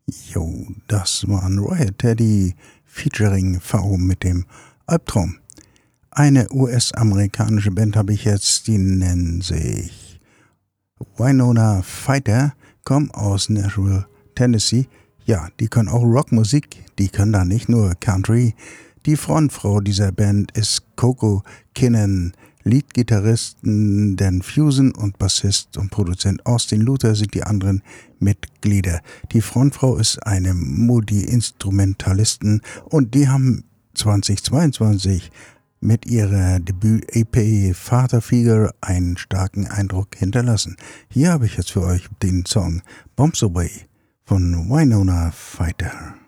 Jo, das waren Riot Teddy featuring V mit dem Albtraum. Eine US-amerikanische Band habe ich jetzt, die nennen sich Winona Fighter, kommen aus Nashville, Tennessee. Ja, die können auch Rockmusik, die können da nicht nur Country. Die Frontfrau dieser Band ist Coco Kinnan. Leadgitarristen Dan Fusen und Bassist und Produzent Austin Luther sind die anderen Mitglieder. Die Frontfrau ist eine Multi-Instrumentalisten und die haben 2022 mit ihrer Debüt-EP Father Figure einen starken Eindruck hinterlassen. Hier habe ich jetzt für euch den Song Bombs Away von Winona Fighter.